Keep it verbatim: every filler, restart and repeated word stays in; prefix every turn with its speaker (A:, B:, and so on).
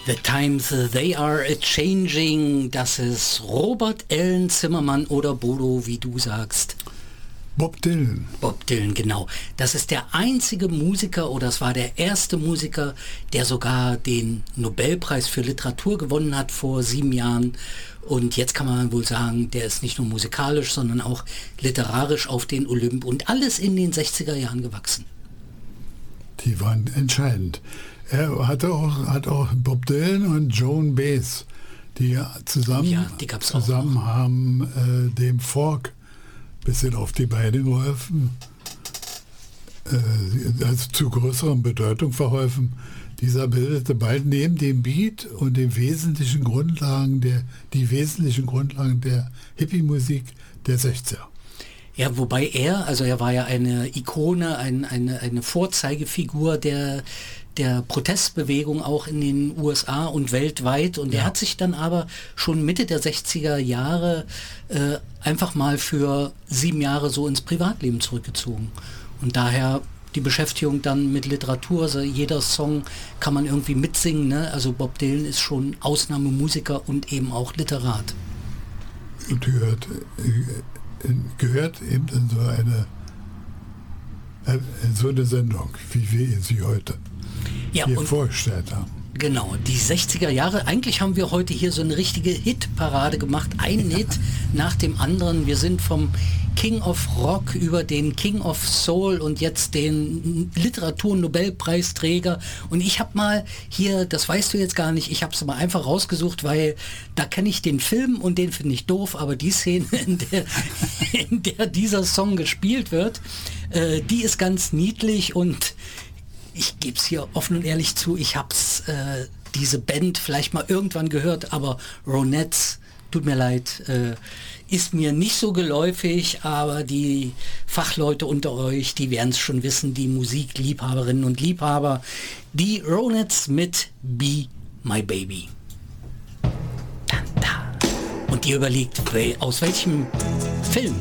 A: The times they are a-changing. Das ist Robert Allen Zimmermann oder Bodo, wie du sagst.
B: Bob Dylan.
A: Bob Dylan, genau. Das ist der einzige Musiker oder es war der erste Musiker, der sogar den Nobelpreis für Literatur gewonnen hat vor sieben Jahren. Und jetzt kann man wohl sagen, der ist nicht nur musikalisch, sondern auch literarisch auf den Olymp und alles in den sechziger Jahren gewachsen.
B: Die waren entscheidend. Er hatte auch, hat auch Bob Dylan und Joan Baez, die zusammen,
A: ja, die
B: zusammen haben äh, dem Folk ein bisschen auf die Beine geholfen, äh, also zu größeren Bedeutung verholfen. Dieser bildete bald neben dem Beat und den wesentlichen Grundlagen der, die wesentlichen Grundlagen der Hippie-Musik der sechziger.
A: Ja, wobei er, also er war ja eine Ikone, ein, eine, eine Vorzeigefigur der, der Protestbewegung auch in den U S A und weltweit. Und ja. Er hat sich dann aber schon Mitte der sechziger Jahre äh, einfach mal für sieben Jahre so ins Privatleben zurückgezogen. Und daher die Beschäftigung dann mit Literatur, also jeder Song kann man irgendwie mitsingen, ne? Also Bob Dylan ist schon Ausnahmemusiker und eben auch Literat.
B: Und gehört, gehört eben in so eine, in so eine Sendung, wie wir sie heute
A: ja,
B: hier
A: und
B: vorgestellt haben.
A: Genau, die sechziger Jahre, eigentlich haben wir heute hier so eine richtige Hitparade gemacht, ein ja. Hit nach dem anderen. Wir sind vom King of Rock über den King of Soul und jetzt den Literatur-Nobelpreisträger. Und ich habe mal hier, das weißt du jetzt gar nicht, ich habe es mal einfach rausgesucht, weil da kenne ich den Film und den finde ich doof, aber die Szene, in der, in der dieser Song gespielt wird, äh, die ist ganz niedlich und ich gebe es hier offen und ehrlich zu, ich habe äh, diese Band vielleicht mal irgendwann gehört, aber Ronettes, tut mir leid, äh, ist mir nicht so geläufig, aber die Fachleute unter euch, die werden es schon wissen, die Musikliebhaberinnen und Liebhaber, die Ronettes mit Be My Baby. Und ihr überlegt, aus welchem Film